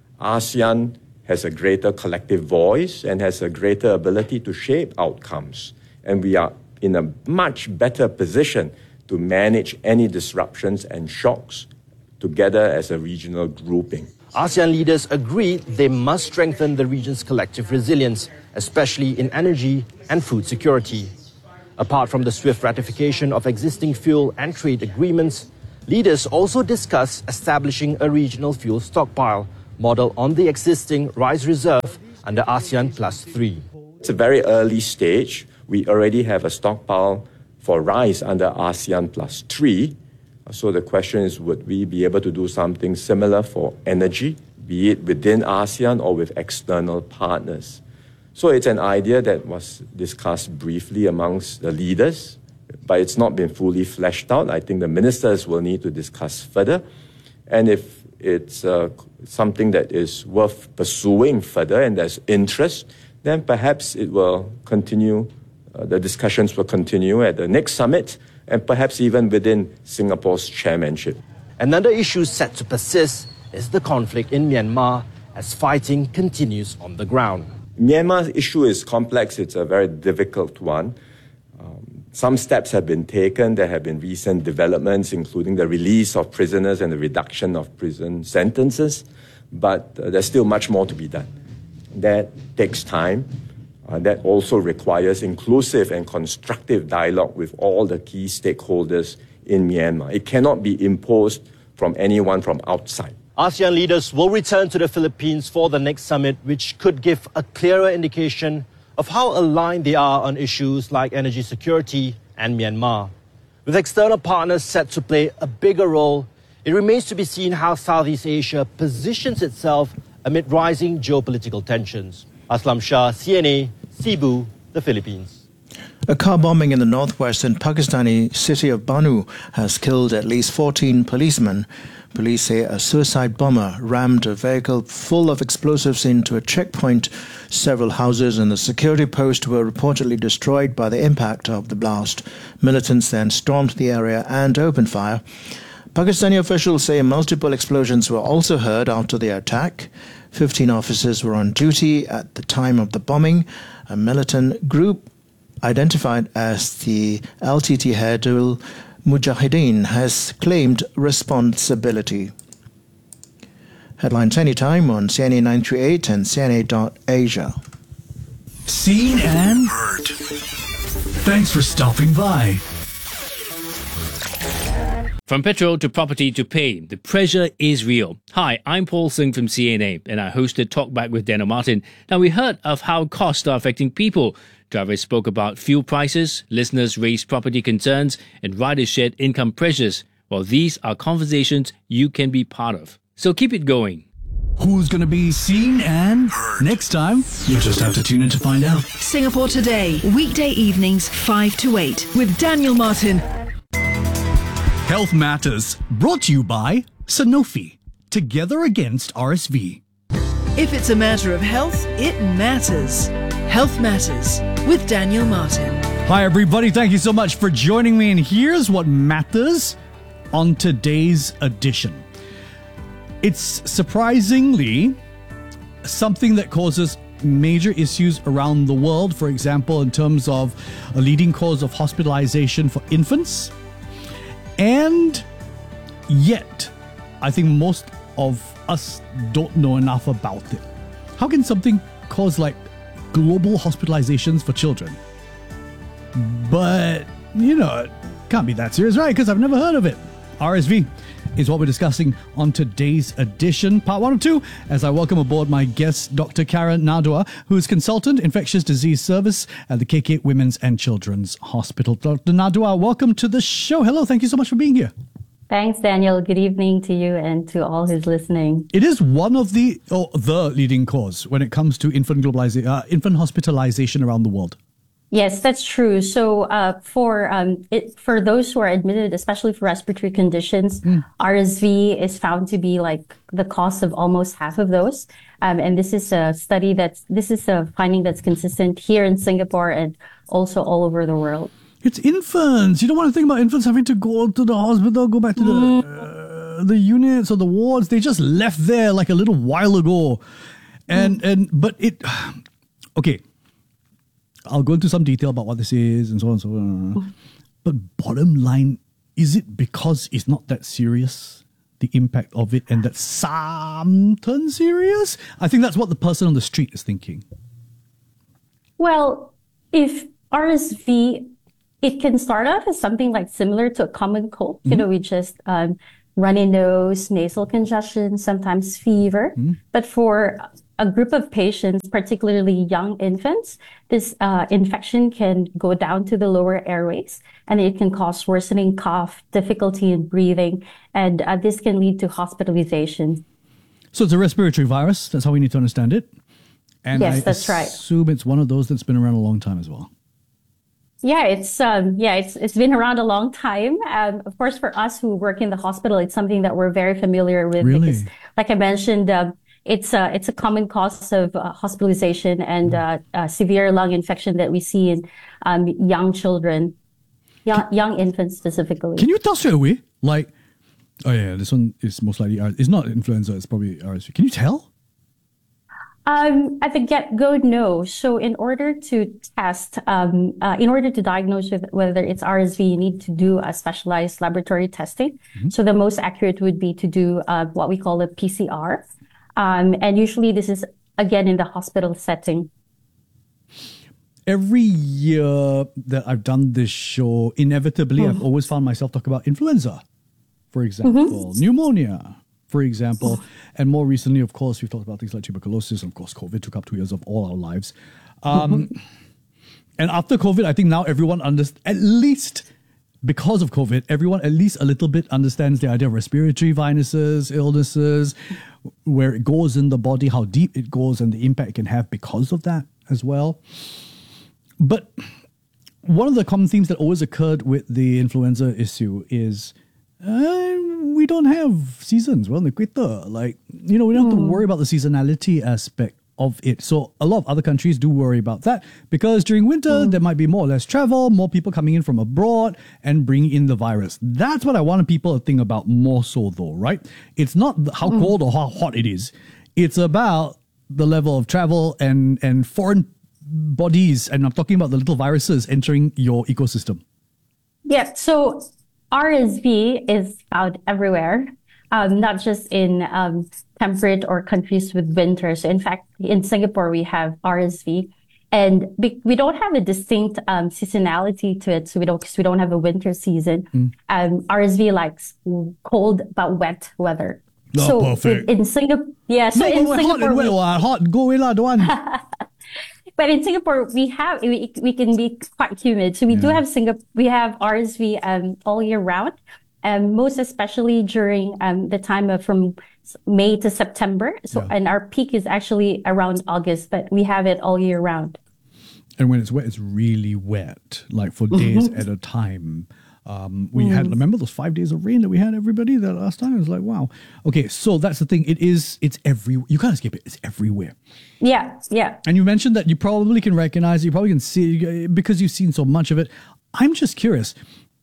ASEAN has a greater collective voice and has a greater ability to shape outcomes. And we are in a much better position to manage any disruptions and shocks together as a regional grouping. ASEAN leaders agreed they must strengthen the region's collective resilience, especially in energy and food security. Apart from the swift ratification of existing fuel and trade agreements, leaders also discussed establishing a regional fuel stockpile model on the existing rice reserve under ASEAN Plus three. It's a very early stage. We already have a stockpile for rice under ASEAN Plus three. So the question is, would we be able to do something similar for energy, be it within ASEAN or with external partners? So it's an idea that was discussed briefly amongst the leaders, but it's not been fully fleshed out. I think the ministers will need to discuss further. And if it's uh, something that is worth pursuing further and there's interest, then perhaps it will continue, uh, the discussions will continue at the next summit and perhaps even within Singapore's chairmanship. Another issue set to persist is the conflict in Myanmar as fighting continues on the ground. Myanmar's issue is complex. It's a very difficult one. Um, some steps have been taken. There have been recent developments, including the release of prisoners and the reduction of prison sentences. But uh, there's still much more to be done. That takes time. Uh, that also requires inclusive and constructive dialogue with all the key stakeholders in Myanmar. It cannot be imposed from anyone from outside. ASEAN leaders will return to the Philippines for the next summit, which could give a clearer indication of how aligned they are on issues like energy security and Myanmar. With external partners set to play a bigger role, it remains to be seen how Southeast Asia positions itself amid rising geopolitical tensions. Aslam Shah, C N A, Cebu, the Philippines. A car bombing in the northwestern Pakistani city of Banu has killed at least fourteen policemen. Police say a suicide bomber rammed a vehicle full of explosives into a checkpoint. Several houses and the security post were reportedly destroyed by the impact of the blast. Militants then stormed the area and opened fire. Pakistani officials say multiple explosions were also heard after the attack. Fifteen officers were on duty at the time of the bombing. A militant group identified as the L T T Hairdul Mujahideen has claimed responsibility. Headlines anytime on C N A nine thirty-eight and C N A dot Asia. Seen and heard. Thanks for stopping by. From petrol to property to pay, the pressure is real. Hi, I'm Paul Singh from C N A, and I hosted Talkback with Daniel Martin. Now, we heard of how costs are affecting people. Drivers spoke about fuel prices, listeners raised property concerns, and riders shared income pressures. Well, these are conversations you can be part of. So keep it going. Who's going to be seen and heard next time? You'll just have to tune in to find out. Singapore Today, weekday evenings five to eight with Daniel Martin. Health Matters, brought to you by Sanofi. Together against R S V. If it's a matter of health, it matters. Health Matters with Daniel Martin. Hi, everybody. Thank you so much for joining me. And here's what matters on today's edition. It's surprisingly something that causes major issues around the world. For example, in terms of a leading cause of hospitalization for infants. And yet, I think most of us don't know enough about it. How can something cause like global hospitalizations for children? But, you know, it can't be that serious, right? Because I've never heard of it. R S V is what we're discussing on today's edition, part one of two, as I welcome aboard my guest, Doctor Karen Nadua, who is Consultant Infectious Disease Service at the K K Women's and Children's Hospital. Doctor Nadua, welcome to the show. Hello, thank you so much for being here. Thanks, Daniel. Good evening to you and to all who's listening. It is one of the, or the leading cause when it comes to infant globalization, uh, infant hospitalization around the world. Yes, that's true. So uh, for um, it, for those who are admitted, especially for respiratory conditions, mm. R S V is found to be like the cause of almost half of those. Um, and this is a study that's, this is a finding that's consistent here in Singapore and also all over the world. It's infants. You don't want to think about infants having to go to the hospital, go back to the uh, the units or the wards. They just left there like a little while ago, and mm. and but it. Okay, I'll go into some detail about what this is and so on and so on. Mm. But bottom line, is it because it's not that serious, the impact of it, and that's something serious? I think that's what the person on the street is thinking. Well, if R S V, it can start out as something like similar to a common cold. Mm-hmm. You know, we just um, runny nose, nasal congestion, sometimes fever. Mm-hmm. But for a group of patients, particularly young infants, this uh, infection can go down to the lower airways, and it can cause worsening cough, difficulty in breathing, and uh, this can lead to hospitalization. So it's a respiratory virus. That's how we need to understand it. And yes, I that's right. assume it's one of those that's been around a long time as well. Yeah, it's um, yeah, it's it's been around a long time. Um, of course, for us who work in the hospital, it's something that we're very familiar with. Really? Because, like I mentioned, um, it's a it's a common cause of uh, hospitalization and uh, uh, severe lung infection that we see in um, young children, young young infants specifically. Can you tell straight away? Like, oh yeah, this one is most likely it's not influenza. It's probably R S V. Can you tell? Um, at the get-go, no. So in order to test, um, uh, in order to diagnose with, whether it's R S V, you need to do a specialized laboratory testing. Mm-hmm. So the most accurate would be to do uh, what we call a P C R. Um, and usually this is, again, in the hospital setting. Every year that I've done this show, inevitably, mm-hmm. I've always found myself talking about influenza, for example, mm-hmm. pneumonia, for example. And more recently, of course, we've talked about things like tuberculosis. Of course, COVID took up two years of all our lives. Um, mm-hmm. And after COVID, I think now everyone understands, at least because of COVID, everyone at least a little bit understands the idea of respiratory viruses, illnesses, where it goes in the body, how deep it goes, and the impact it can have because of that as well. But one of the common themes that always occurred with the influenza issue is uh, we don't have seasons. We're on the equator. Like, you know, we don't have to worry about the seasonality aspect of it. So a lot of other countries do worry about that because during winter, mm. there might be more or less travel, more people coming in from abroad and bringing in the virus. That's what I want people to think about more so though, right? It's not how mm. cold or how hot it is. It's about the level of travel and, and foreign bodies. And I'm talking about the little viruses entering your ecosystem. Yeah. So R S V is found everywhere. Um, not just in um, temperate or countries with winter. So in fact, in Singapore, we have R S V, and be- we don't have a distinct um, seasonality to it. So we don't, cause we don't have a winter season. Mm. Um, R S V likes cold but wet weather. Oh, so perfect. In, in Singapore, yeah. So no, in hot Singapore, and wet, we, hot, go away lah, don't want. But in Singapore, we have we, we can be quite humid. So we yeah. do have Singapore. We have R S V um, all year round. Um, most especially during um, the time of from May to September. So, yeah. and our peak is actually around August, but we have it all year round. And when it's wet, it's really wet, like for days mm-hmm. at a time. Um, we mm. had, remember those five days of rain that we had, everybody, that last time? It was like, wow. Okay, so that's the thing. It is, it's everywhere. You can't escape it. It's everywhere. Yeah, yeah. And you mentioned that you probably can recognize it. You probably can see it because you've seen so much of it. I'm just curious.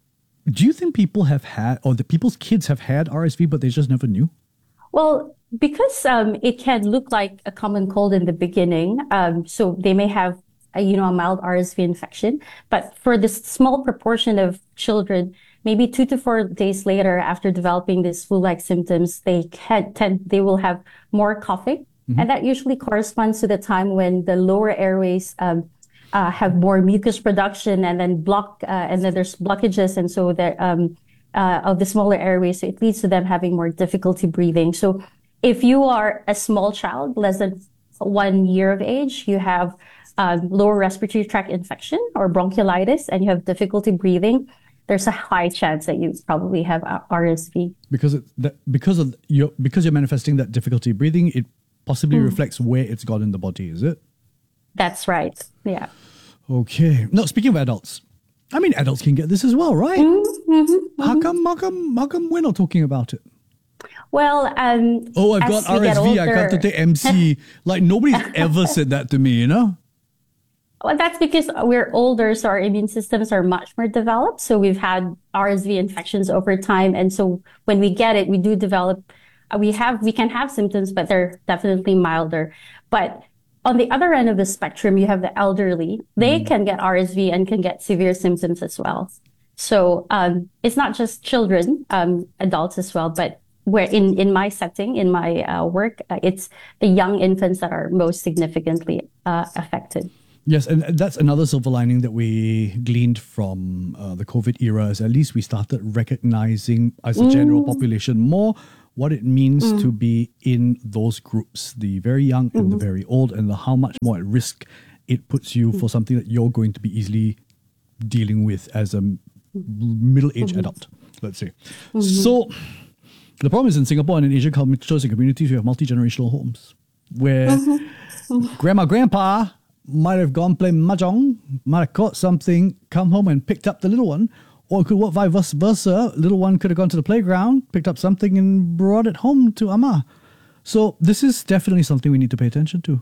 Do you think people have had, or the people's kids have had R S V, but they just never knew? Well, because um, it can look like a common cold in the beginning, um, so they may have, a, you know, a mild R S V infection. But for this small proportion of children, maybe two to four days later, after developing these flu-like symptoms, they can tend, they will have more coughing, mm-hmm. and that usually corresponds to the time when the lower airways um, Uh, have more mucus production and then block, uh, and then there's blockages. And so there, um, uh, of the smaller airways, so it leads to them having more difficulty breathing. So if you are a small child, less than one year of age, you have um, lower respiratory tract infection or bronchiolitis, and you have difficulty breathing, there's a high chance that you probably have R S V. Because it, that, because of your, because you're manifesting that difficulty breathing, it possibly mm. reflects where it's got in the body, is it? That's right. Yeah. Okay. No, speaking of adults, I mean, adults can get this as well, right? Mm-hmm, mm-hmm. How come, how come, how come we're not talking about it? Well, um, oh, I've got R S V. I got to take M C. Like nobody's ever said that to me, you know? Well, that's because we're older, so our immune systems are much more developed. So we've had R S V infections over time. And so when we get it, we do develop, uh, we have, we can have symptoms, but they're definitely milder. But on the other end of the spectrum, you have the elderly. They mm. can get R S V and can get severe symptoms as well. So um, it's not just children, um, adults as well, but where in, in my setting, in my uh, work, uh, it's the young infants that are most significantly uh, affected. Yes, and that's another silver lining that we gleaned from uh, the COVID era is at least we started recognizing as a general mm. population more what it means mm. to be in those groups, the very young and mm-hmm. the very old, and the, how much more at risk it puts you mm. for something that you're going to be easily dealing with as a middle-aged mm-hmm. adult, let's say. Mm-hmm. So the problem is in Singapore and in Asian cultures and communities, we have multi-generational homes where mm-hmm. grandma, grandpa might have gone play mahjong, might have caught something, come home and picked up the little one, or it could work vice versa. Little one could have gone to the playground, picked up something and brought it home to Amma. So this is definitely something we need to pay attention to.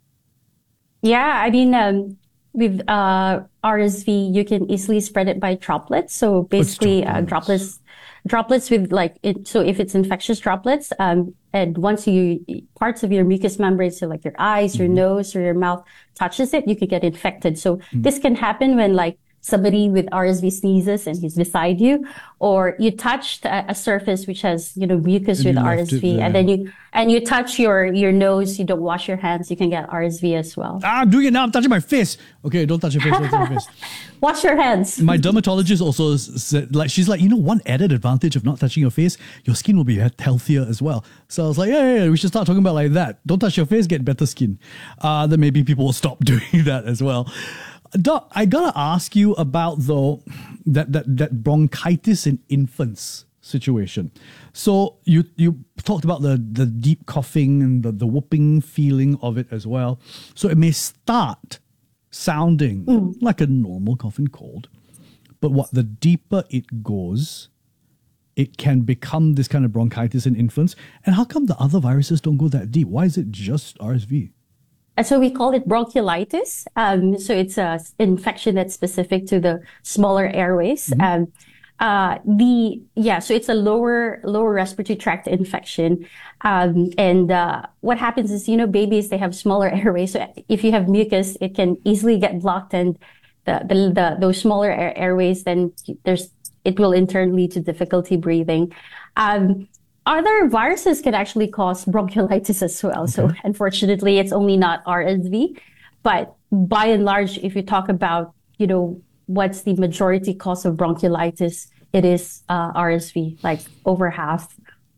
Yeah, I mean, um, with uh, R S V, you can easily spread it by droplets. So basically, uh, droplets, droplets with like it. So if it's infectious droplets, um, and once you parts of your mucous membrane, so like your eyes, your mm-hmm. nose, or your mouth touches it, you could get infected. So mm-hmm. this can happen when like somebody with R S V sneezes and he's beside you, or you touched a, a surface which has, you know, mucus with R S V, and then you and you touch your your nose, you don't wash your hands, you can get R S V as well. Ah, I'm doing it now. I'm touching my face. Okay, don't touch your face. Don't touch your face. Wash your hands. My dermatologist also said, like, she's like, you know, one added advantage of not touching your face, your skin will be healthier as well. So I was like, yeah, yeah, yeah we should start talking about like that. Don't touch your face, get better skin. Uh, then maybe people will stop doing that as well. Doc, I gotta ask you about though that that that bronchitis in infants situation. So you you talked about the the deep coughing and the, the whooping feeling of it as well. So it may start sounding mm. like a normal cough and cold, but what the deeper it goes, it can become this kind of bronchitis in infants. And how come the other viruses don't go that deep? Why is it just R S V? So we call it bronchiolitis. Um, so it's an infection that's specific to the smaller airways. Mm-hmm. Um, uh, the yeah, so it's a lower lower respiratory tract infection. Um, and uh, what happens is, you know, babies, they have smaller airways. So if you have mucus, it can easily get blocked, and the the, the those smaller air, airways, then there's it will in turn lead to difficulty breathing. Um, Other viruses can actually cause bronchiolitis as well. Okay. So unfortunately, it's only not R S V. But by and large, if you talk about, you know, what's the majority cause of bronchiolitis, it is uh, R S V, like over half.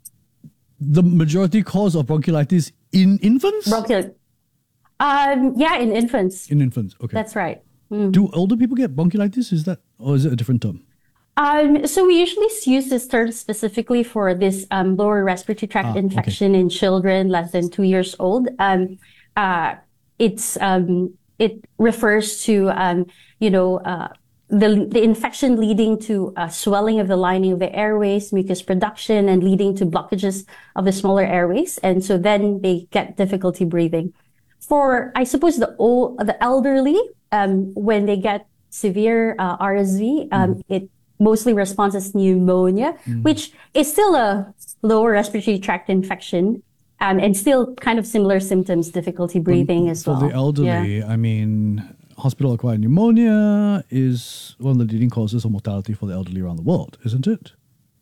The majority cause of bronchiolitis in infants? Bronchiolitis. Um, yeah, in infants. In infants, okay. That's right. Mm. Do older people get bronchiolitis? Is that, or is it a different term? Um, so we usually use this term specifically for this um, lower respiratory tract ah, infection okay. in children less than two years old. Um, uh, it's um, it refers to um, you know uh, the the infection leading to uh, swelling of the lining of the airways, mucus production, and leading to blockages of the smaller airways, and so then they get difficulty breathing. For I suppose the old the elderly, um, when they get severe uh, R S V, um, mm. it mostly responds as pneumonia, mm. which is still a lower respiratory tract infection, um, and still kind of similar symptoms, difficulty breathing for, as for well. For the elderly, yeah. I mean, hospital-acquired pneumonia is one of the leading causes of mortality for the elderly around the world, isn't it?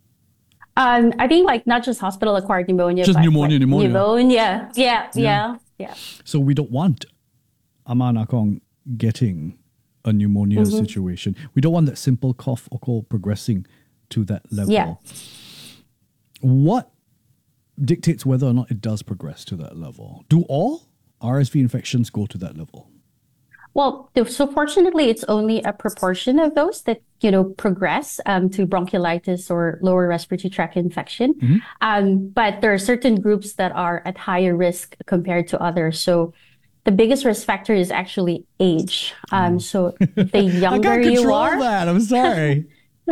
Um, I think like not just hospital-acquired pneumonia, just but pneumonia, like pneumonia. Pneumonia, yeah, yeah, yeah, yeah. So we don't want Ama Nakong getting a pneumonia mm-hmm. situation. We don't want that simple cough or cold progressing to that level. Yeah. What dictates whether or not it does progress to that level? Do all R S V infections go to that level? Well, so fortunately, it's only a proportion of those that, you know, progress um, to bronchiolitis or lower respiratory tract infection. Mm-hmm. Um, but there are certain groups that are at higher risk compared to others. So the biggest risk factor is actually age. Um, so the younger I can't you control are, that. I'm sorry.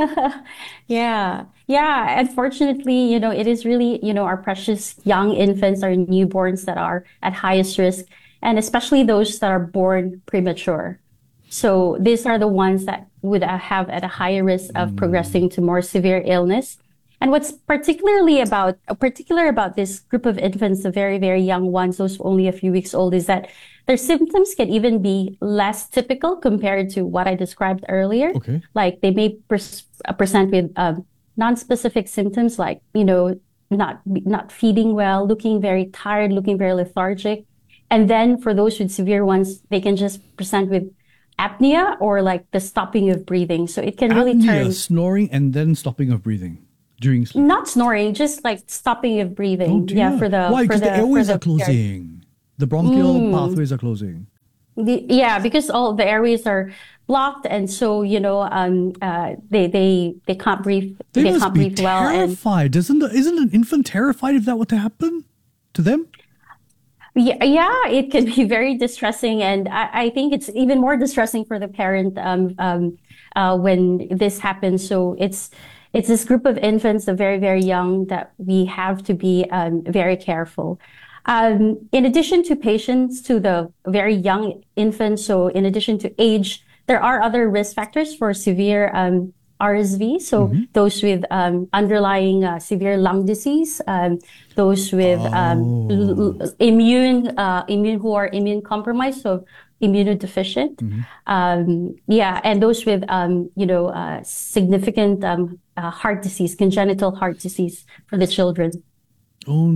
yeah, yeah. Unfortunately, you know, it is really, you know, our precious young infants, our newborns that are at highest risk, and especially those that are born premature. So these are the ones that would uh, have at a higher risk of progressing to more severe illness. And what's particularly about, uh, particular about this group of infants, the very, very young ones, those only a few weeks old, is that their symptoms can even be less typical compared to what I described earlier. Okay. Like they may pres- uh, present with um, non-specific symptoms like, you know, not not feeding well, looking very tired, looking very lethargic. And then for those with severe ones, they can just present with apnea or like the stopping of breathing. So it can really Apnea, turn... snoring and then stopping of breathing during sleep. Not snoring, just like stopping of breathing. Oh dear. Yeah, for the... Why? for Because the, the airways for are closing. The bronchial Mm. pathways are closing. The, yeah, because all the airways are blocked, and so you know, um, uh, they they they can't breathe. They, They, must can't be breathe well, and terrified. Isn't the, isn't an infant terrified if that were to happen to them? yeah, yeah, it can be very distressing, and I, I think it's even more distressing for the parent um, um, uh, when this happens. So it's it's this group of infants, the very very young, that we have to be um, very careful. Um, in addition to patients, to the very young infants, so in addition to age, there are other risk factors for severe um, R S V. So those with um, underlying uh, severe lung disease, um, those with um, l- l- immune, uh, immune who are immune compromised, so immunodeficient. Um, yeah, and those with um, you know uh, significant um, uh, heart disease, congenital heart disease for the children. Oh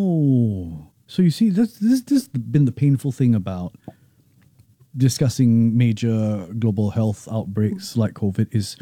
no. So you see, this this this has been the painful thing about discussing major global health outbreaks like COVID is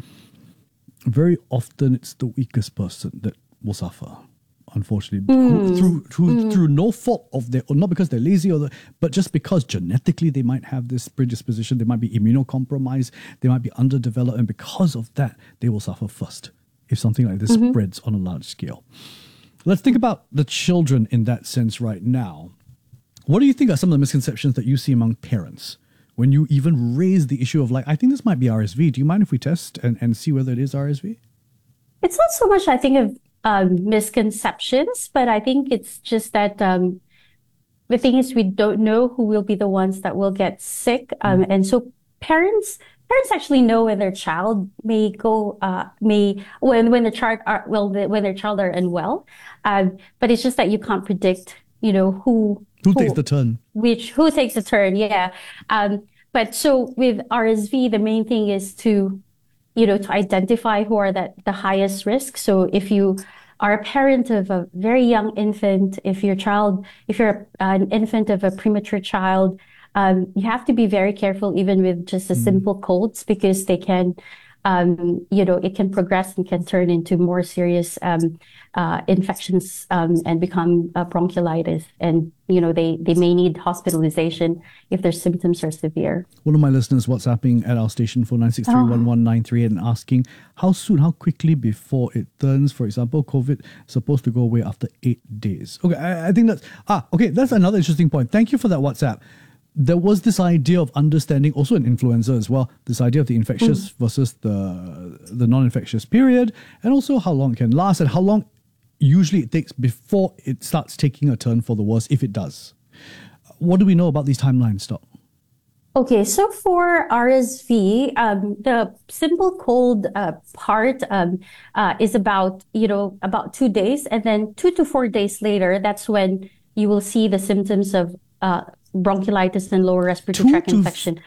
very often it's the weakest person that will suffer, unfortunately, Mm. through through Mm. through no fault of their, or not because they're lazy or the, but just because genetically they might have this predisposition, they might be immunocompromised, they might be underdeveloped, and because of that, they will suffer first if something like this Mhm. spreads on a large scale. Let's think about the children in that sense right now. What do you think are some of the misconceptions that you see among parents when you even raise the issue of like, I think this might be R S V. Do you mind if we test and, and see whether it is R S V? It's not so much, I think, of um, misconceptions, but I think it's just that um, the thing is we don't know who will be the ones that will get sick, um, and so parents parents actually know when their child may go uh, may when when the child are well the, when their child are unwell, um, but it's just that you can't predict, you know, who Who takes the turn? which who takes a turn, yeah. Um, but so with R S V, the main thing is to, you know, to identify who are that the highest risk. So if you are a parent of a very young infant, if your child, if you're a, an infant of a premature child, um, you have to be very careful even with just a simple colds, because they can, um, you know, it can progress and can turn into more serious um, uh, infections um, and become uh, bronchiolitis. And, you know, they, they may need hospitalization if their symptoms are severe. One of my listeners WhatsApping at our station for nine six three one one nine three eight and asking how soon, how quickly before it turns, for example, COVID is supposed to go away after eight days. Okay, I, I think that's, ah, okay, that's another interesting point. Thank you for that WhatsApp. There was this idea of understanding, also in influenza as well, this idea of the infectious versus the the non-infectious period, and also how long it can last and how long usually it takes before it starts taking a turn for the worse, if it does. What do we know about these timelines, Doc? Okay, so for R S V, um, the simple cold uh, part um, uh, is about, you know, about two days. And then two to four days later, that's when you will see the symptoms of uh, bronchiolitis and lower respiratory Two tract to f- infection.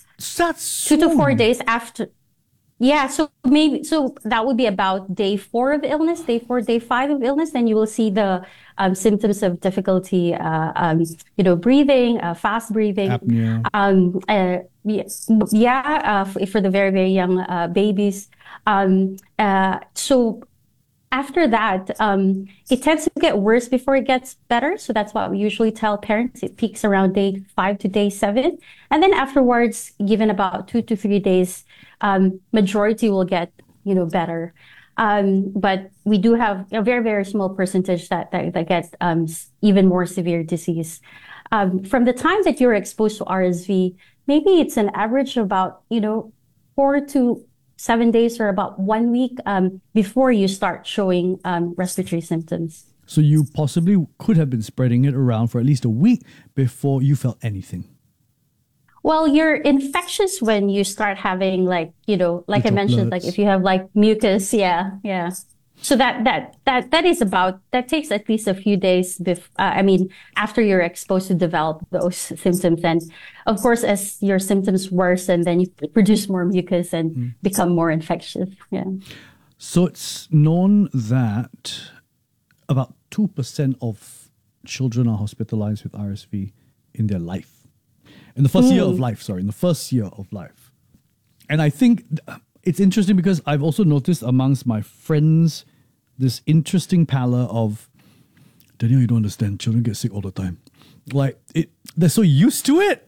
That's two to four soon. days after. Yeah, so maybe, so that would be about day four of illness, day four, day five of illness, then you will see the um, symptoms of difficulty, uh, um, you know, breathing, uh, fast breathing. Apnea. Um, uh, yes, yeah, uh, for, for the very, very young uh, babies. Um, uh, so after that, um, it tends to get worse before it gets better. So that's what we usually tell parents. It peaks around day five to day seven. And then afterwards, given about two to three days, um, majority will get, you know, better. Um, but we do have a very, very small percentage that, that, that gets, um, even more severe disease. Um, from the time that you're exposed to R S V, maybe it's an average of about, you know, four to seven days or about one week um, before you start showing um, respiratory symptoms. So you possibly could have been spreading it around for at least a week before you felt anything. Well, you're infectious when you start having like, you know, like I mentioned, like if you have like mucus, yeah, yeah. So that, that, that, that is about, that takes at least a few days bef- uh, I mean, after you're exposed to develop those symptoms. And of course, as your symptoms worsen, then you produce more mucus and mm. become more infectious. Yeah. So it's known that about two percent of children are hospitalized with R S V in their life. In the first mm. year of life, sorry, in the first year of life. And I think it's interesting because I've also noticed amongst my friends this interesting pallor of, Daniel, you don't understand, children get sick all the time. Like, it, they're so used to it.